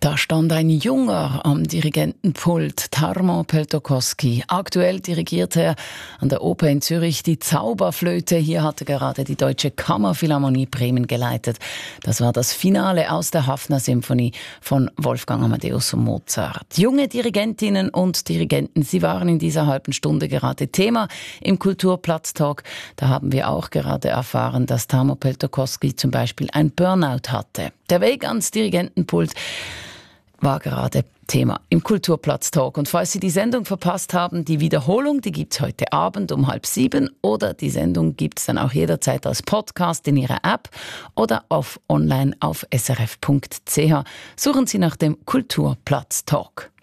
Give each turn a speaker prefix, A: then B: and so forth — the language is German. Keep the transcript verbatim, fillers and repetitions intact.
A: Da stand ein Junger am Dirigentenpult, Tarmo Peltokoski. Aktuell dirigiert er an der Oper in Zürich die Zauberflöte. Hier hat er gerade die Deutsche Kammerphilharmonie Bremen geleitet. Das war das Finale aus der Hafner-Symphonie von Wolfgang Amadeus Mozart. Junge Dirigentinnen und Dirigenten, sie waren in dieser halben Stunde gerade Thema im Kulturplatz-Talk. Da haben wir auch gerade erfahren, dass Tarmo Peltokoski zum Beispiel ein Burnout hatte. Der Weg ans Dirigentenpult war gerade Thema im Kulturplatz-Talk. Und falls Sie die Sendung verpasst haben, die Wiederholung, die gibt's heute Abend um halb sieben oder die Sendung gibt's dann auch jederzeit als Podcast in Ihrer App oder auf online auf s r f punkt c h. Suchen Sie nach dem Kulturplatz-Talk.